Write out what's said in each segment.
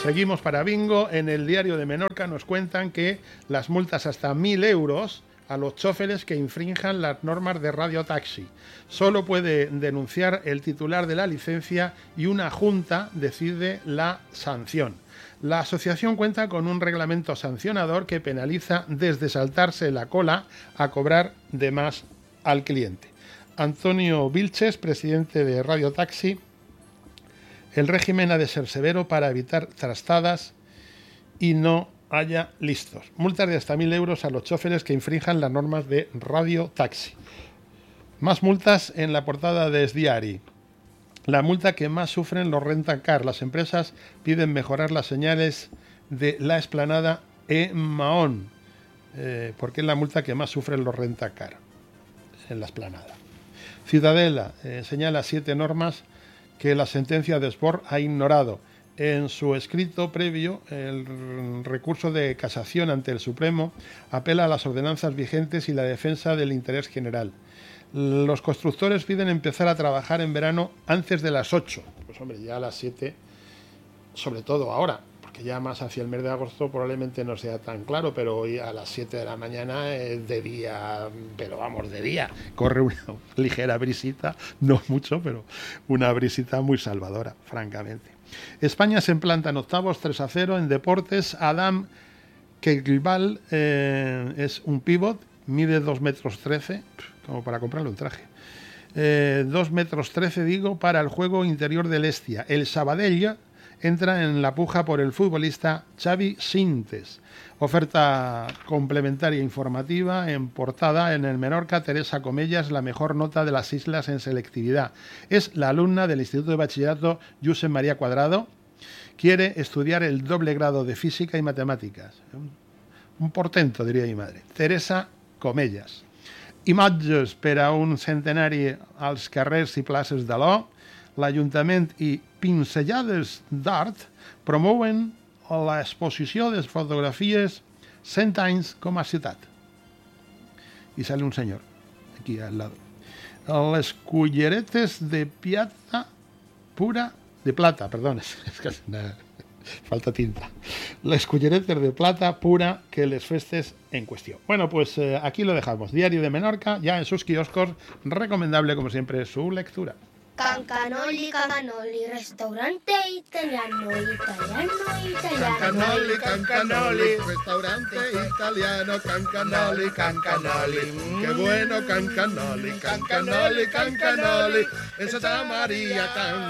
Seguimos para Bingo. En el Diario de Menorca nos cuentan que las multas hasta 1.000 euros a los choferes que infrinjan las normas de radiotaxi. Solo puede denunciar el titular de la licencia y una junta decide la sanción. La asociación cuenta con un reglamento sancionador que penaliza desde saltarse la cola a cobrar de más al cliente. Antonio Vilches, presidente de Radiotaxi: el régimen ha de ser severo para evitar trastadas y no haya listos. Multas de hasta 1.000 euros a los choferes que infrinjan las normas de radiotaxi. Más multas en la portada de Es Diari. La multa que más sufren los rentacar. Las empresas piden mejorar las señales de la explanada en Mahón, porque es la multa que más sufren los rentacar en la explanada. Ciudadela señala 7 normas que la sentencia de Sbor ha ignorado. En su escrito previo, el recurso de casación ante el Supremo apela a las ordenanzas vigentes y la defensa del interés general. Los constructores piden empezar a trabajar en verano antes de las 8. Pues hombre, ya a las 7, sobre todo ahora, porque ya más hacia el mes de agosto probablemente no sea tan claro, pero hoy a las 7 de la mañana es de día, pero vamos, de día. Corre una ligera brisita, no mucho, pero una brisita muy salvadora, francamente. España se implanta en octavos 3-0 en deportes. Adam Keglbal es un pívot, mide 2,13 metros, como para comprarle un traje. 2,13 metros, digo, para el juego interior del Hestia. El Sabadell entra en la puja por el futbolista Xavi Sintes. Oferta complementaria informativa en portada. En el Menorca, Teresa Comellas, la mejor nota de las islas en selectividad. Es la alumna del Instituto de Bachillerato Josep María Cuadrado. Quiere estudiar el doble grado de Física y Matemáticas. Un portento, diría mi madre. Teresa Comellas. Imatges per a un centenari als carrers i places de l'O. L'Ajuntament i Pinzellades d'Art promouen l'exposició de fotografies 100 anys com a ciutat. Y sale un señor aquí al lado. Les culleretes de plata pura, de plata, perdón, es que falta tinta. Les culleretes de plata pura que les festes en cuestión. Bueno, pues aquí lo dejamos. Diario de Menorca, ya en sus kioscos. Recomendable, como siempre, su lectura. Cancanoli, Cancanoli, restaurante italiano, italiano. Cancanoli, Cancanoli, restaurante italiano, Cancanoli, Cancanoli. Qué bueno Cancanoli, Cancanoli, Cancanoli. En Santa María,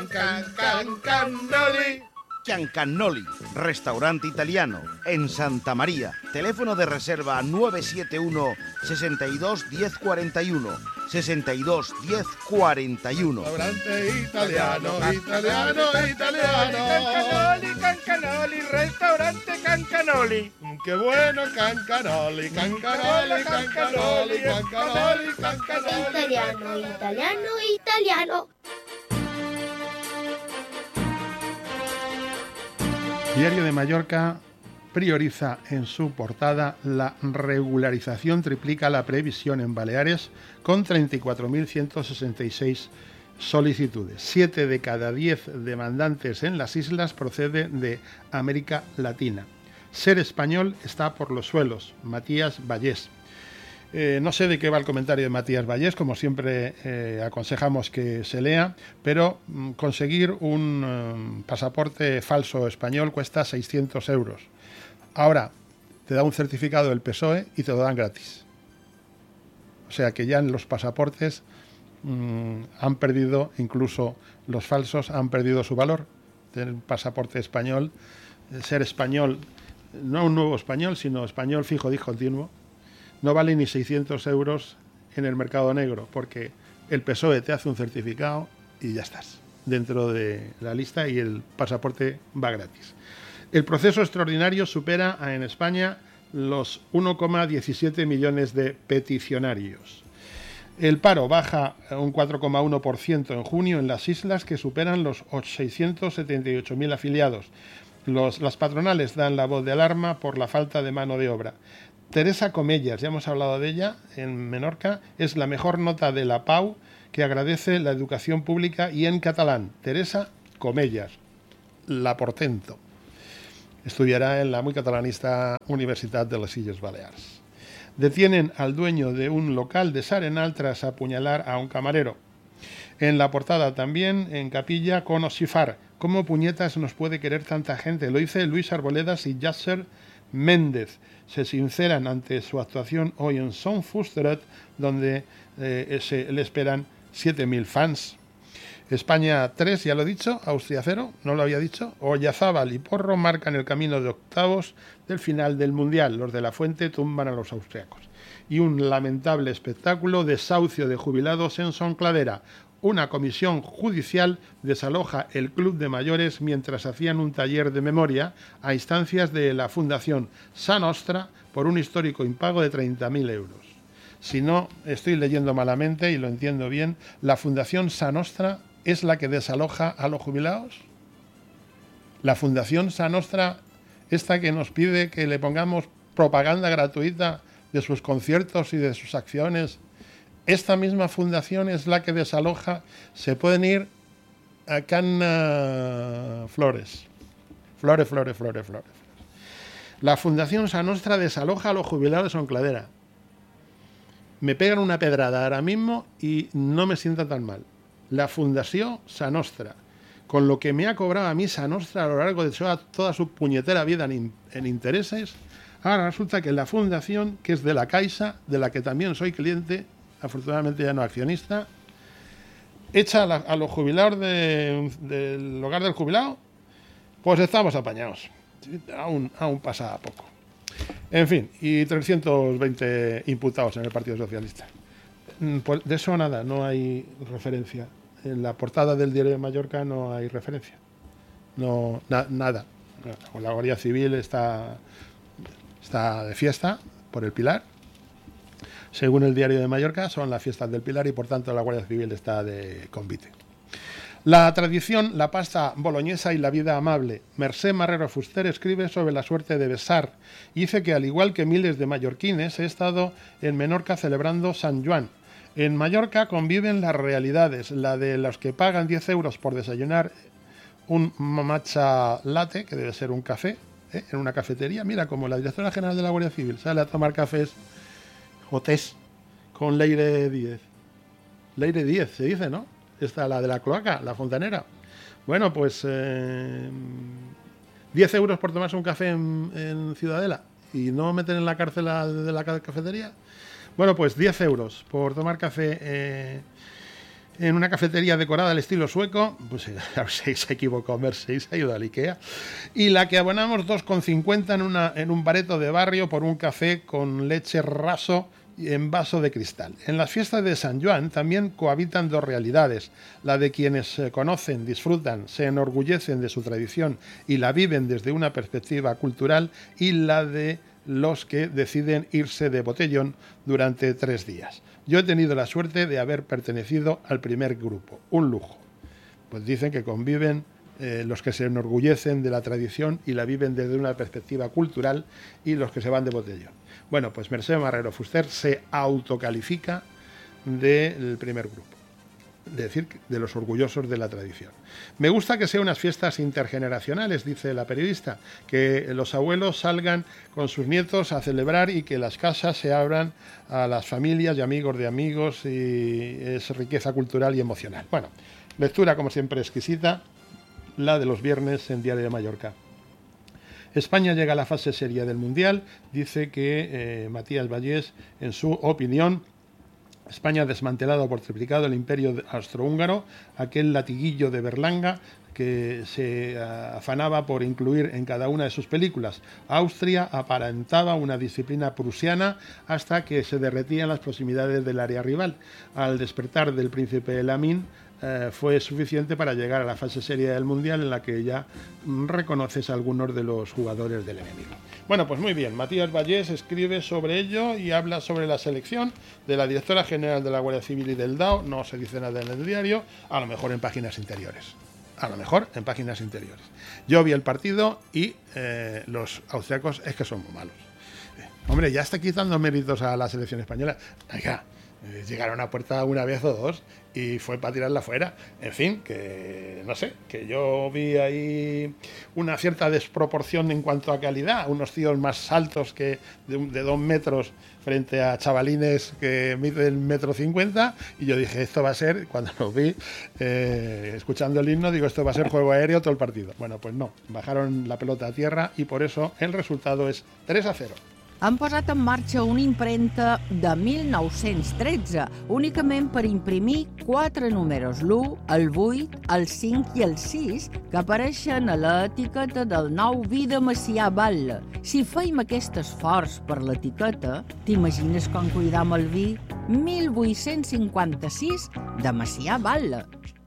Cancanoli. Cancanoli, restaurante italiano, en Santa María. Teléfono de reserva 971 62 10 41. 62 10 41. Restaurante italiano, italiano, italiano. Cancanoli, Cancanoli, restaurante Cancanoli. Qué bueno Cancanoli, Cancanoli, Cancanoli, Cancanoli, Cancanoli. Italiano, italiano, italiano. Diario de Mallorca prioriza en su portada la regularización, triplica la previsión en Baleares con 34.166 solicitudes. 7 de cada 10 demandantes en las islas procede de América Latina. Ser español está por los suelos. Matías Vallés. No sé de qué va el comentario de Matías Vallés, como siempre aconsejamos que se lea, pero conseguir un pasaporte falso español cuesta 600 euros. Ahora te da un certificado del PSOE y te lo dan gratis. O sea que ya en los pasaportes han perdido, incluso los falsos han perdido su valor. Tener un pasaporte español, ser español, no un nuevo español, sino español fijo discontinuo, no vale ni 600 euros en el mercado negro, porque el PSOE te hace un certificado y ya estás dentro de la lista y el pasaporte va gratis. El proceso extraordinario supera en España los 1,17 millones de peticionarios. El paro baja un 4,1% en junio en las islas, que superan los 678.000 afiliados. Las patronales dan la voz de alarma por la falta de mano de obra. Teresa Comellas, ya hemos hablado de ella en Menorca, es la mejor nota de la PAU, que agradece la educación pública y en catalán. Teresa Comellas, la portento. Estudiará en la muy catalanista Universitat de les Illes Balears. Detienen al dueño de un local de S'Arenal tras apuñalar a un camarero. En la portada también, en Capilla, con Osifar. ¿Cómo puñetas nos puede querer tanta gente? Lo dice Luis Arboledas y Yasser Méndez. Se sinceran ante su actuación hoy en Son Fusteret, donde le esperan 7.000 fans. España 3, ya lo he dicho, Austria 0, no lo había dicho. Oyarzábal y Porro marcan el camino de octavos del final del Mundial. Los de la Fuente tumban a los austriacos. Y un lamentable espectáculo, desahucio de jubilados en Son Cladera. Una comisión judicial desaloja el club de mayores mientras hacían un taller de memoria a instancias de la Fundación Sa Nostra por un histórico impago de 30.000 euros. Si no estoy leyendo malamente y lo entiendo bien, la Fundación Sa Nostra es la que desaloja a los jubilados. La Fundación Sa Nostra, esta que nos pide que le pongamos propaganda gratuita de sus conciertos y de sus acciones, esta misma fundación es la que desaloja. Se pueden ir a Can Flores. Flores. La Fundación Sa Nostra desaloja a los jubilados de Son Cladera. Me pegan una pedrada ahora mismo y no me sienta tan mal. La Fundación Sa Nostra, con lo que me ha cobrado a mí Sa Nostra a lo largo de toda su puñetera vida en intereses, ahora resulta que la fundación, que es de la Caixa, de la que también soy cliente, afortunadamente ya no accionista, echa a los jubilados del hogar del jubilado, pues estamos apañados. Aún pasa poco. En fin, y 320 imputados en el Partido Socialista. Pues de eso nada, no hay referencia. En la portada del Diario de Mallorca no hay referencia. No, nada. La Guardia Civil está de fiesta por el Pilar. Según el Diario de Mallorca, son las fiestas del Pilar y por tanto la Guardia Civil está de convite. La tradición, la pasta boloñesa y la vida amable. Mercè Marrero Fuster escribe sobre la suerte de besar. Dice que al igual que miles de mallorquines he estado en Menorca celebrando San Juan. En Mallorca conviven las realidades, la de los que pagan 10 euros por desayunar un matcha latte, que debe ser un café, en una cafetería. Mira, como la directora general de la Guardia Civil sale a tomar cafés o tés con Leire 10. Leire 10 se dice, ¿no? Esta, la de la cloaca, la fontanera. Bueno, pues 10 euros por tomarse un café en Ciudadela y no meten en la cárcel de la cafetería. Bueno, pues 10 euros por tomar café en una cafetería decorada al estilo sueco. Pues se equivocó Mercedes, se ha ido al Ikea. Y la que abonamos 2,50 en un bareto de barrio por un café con leche raso en vaso de cristal. En las fiestas de San Juan también cohabitan dos realidades, la de quienes conocen, disfrutan, se enorgullecen de su tradición y la viven desde una perspectiva cultural, y la de los que deciden irse de botellón durante 3 días. Yo he tenido la suerte de haber pertenecido al primer grupo, un lujo. Pues dicen que conviven los que se enorgullecen de la tradición y la viven desde una perspectiva cultural, y los que se van de botellón. Bueno, pues Mercè Marrero Fuster se autocalifica del primer grupo, es decir, de los orgullosos de la tradición. Me gusta que sean unas fiestas intergeneracionales, dice la periodista, que los abuelos salgan con sus nietos a celebrar y que las casas se abran a las familias y amigos de amigos, y es riqueza cultural y emocional. Bueno, lectura como siempre exquisita, la de los viernes en Diario de Mallorca. España llega a la fase seria del Mundial. Dice que Matías Vallés, en su opinión, España ha desmantelado por triplicado el imperio austrohúngaro, aquel latiguillo de Berlanga que se afanaba por incluir en cada una de sus películas. Austria aparentaba una disciplina prusiana hasta que se derretía en las proximidades del área rival. Al despertar del príncipe Lamín, fue suficiente para llegar a la fase seria del Mundial, en la que ya reconoces a algunos de los jugadores del enemigo. Bueno, pues muy bien, Matías Vallés escribe sobre ello y habla sobre la selección de la directora general de la Guardia Civil y del DAO. No se dice nada en el diario, a lo mejor en páginas interiores. Yo vi el partido y los austriacos es que son muy malos. Hombre, ya está quitando méritos a la selección española. Venga, Llegaron a puerta una vez o dos y fue para tirarla fuera. En fin, que no sé, que yo vi ahí una cierta desproporción en cuanto a calidad. Unos tíos más altos que de 2 metros frente a chavalines que miden 1,50 m. Y yo dije, esto va a ser, cuando los vi escuchando el himno, digo, esto va a ser juego aéreo todo el partido. Bueno, pues no, bajaron la pelota a tierra y por eso el resultado es 3-0. Han posat en marxa una impremta de 1913, únicament per imprimir 4 números, l'1, el 8, el 5 i el 6, que apareixen a l'etiqueta del nou vi de Macià Batlle. Si feim aquest esforç per l'etiqueta, t'imagines com cuidam el vi 1856 de Macià Batlle.